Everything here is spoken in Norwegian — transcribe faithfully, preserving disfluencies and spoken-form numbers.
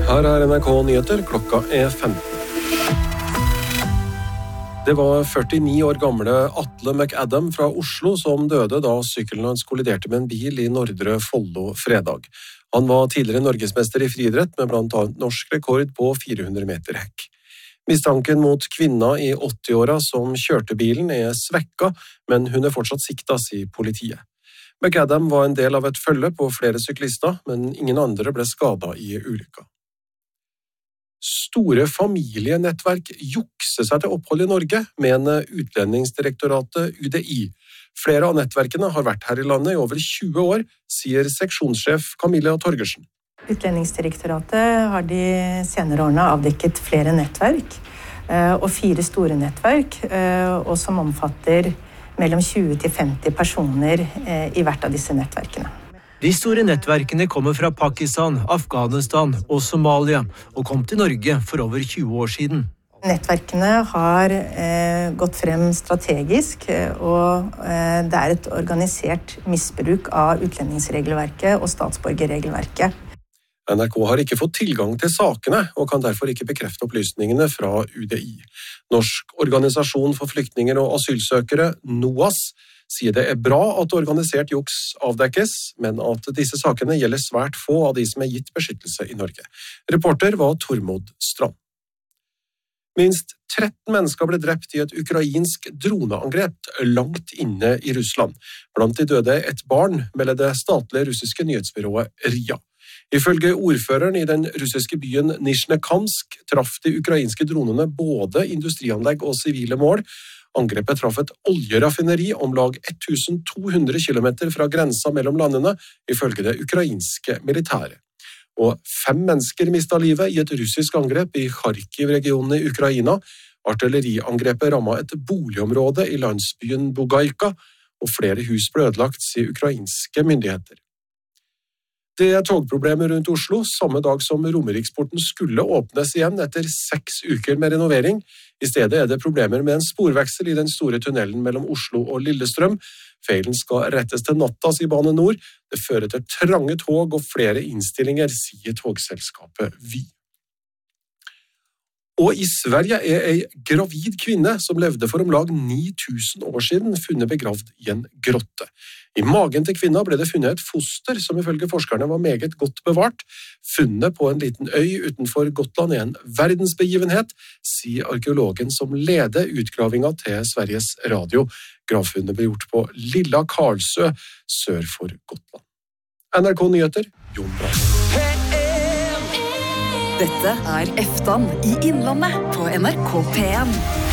Her er N R K Nyheter, klokka er femten. Det var førtini år gamle Atle McAdam fra Oslo som døde da sykkelen hans kolliderte med en bil i Nordre Follo fredag. Han var tidligere norgesmester i friidrett med blant annet norsk rekord på fire hundre meter hekk. Mistanken mot kvinna i åtti-åra som kjørte bilen er svekka, men hun er fortsatt sikta, sier politiet. McAdam var en del av et følge på flere syklister, men ingen andre ble skadet i ulykka. Store familienettverk jukser seg til opphold i Norge, mener Utlendingsdirektoratet U D I. Flere av nettverkene har vært her i landet i over tjue år, sier seksjonssjef Camilla Torgersen. Utlendingsdirektoratet har de senere årene avdekket flere nettverk, og fire store nettverk, og som omfatter mellom tjue til femti personer i hvert av disse nettverkene. De store nettverkene kommer fra Pakistan, Afghanistan og Somalia, og kom til Norge for over tjue år siden. Nettverkene har eh, gått frem strategisk, og eh, det er et organisert misbruk av utlendingsregelverket og statsborgerregelverket. N R K har ikke fått tilgang til sakene, og kan derfor ikke bekrefte opplysningene fra U D I. Norsk organisasjon for flyktninger og asylsøkere, NOAS, sier det er bra at organisert juks avdekkes, men at disse sakene gjelder svært få av de som er gitt beskyttelse i Norge. Reporter var Tormod Strand. Minst tretten mennesker ble drept i et ukrainsk droneangrep langt inne i Russland. Blant de døde et barn, melder det statlige russiske nyhetsbyrået RIA. Ifølge ordføreren i den russiske byen Nizjnekamsk traff de ukrainske dronene både industrianlegg og sivile mål. Angrepet traff et oljeraffineri om lag tusen to hundre kilometer fra grensa mellom landene, ifølge det ukrainske militæret. Og fem mennesker mistet livet i et russisk angrep i Kharkiv-regionen i Ukraina. Artilleriangrepet rammet et boligområde i landsbyen Bugajka, og flere hus ble ødelagt, sier ukrainske myndigheter. Det er togproblemer rundt Oslo, samme dag som Romeriksporten skulle åpnes igjen etter seks uker med renovering. I stedet er det problemer med en sporveksel i den store tunnelen mellom Oslo og Lillestrøm. Feilen skal rettes til natta, sier Bane Nor. Det fører til trange tog og flere innstillinger, sier togselskapet Vy. Og i Sverige er ei gravid kvinne som levde for om lag ni tusen år siden funnet begravd i en grotte. I magen til kvinna ble det funnet et foster som ifølge forskerne var meget godt bevart. Funnet på en liten øy utenfor Gotland er en verdensbegivenhet, sier arkeologen som leder utgravinga til Sveriges Radio. Gravfunnet ble gjort på Lilla Karlsø, sør for Gotland. N R K Nyheter, Jon Brass. Dette er Eftan i Innlandet på N R K P en.